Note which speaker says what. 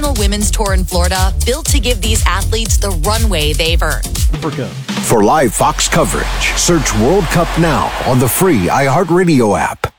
Speaker 1: professional women's tour in Florida, built to give these athletes the runway they've earned.
Speaker 2: For live Fox coverage, search World Cup now on the free iHeartRadio app.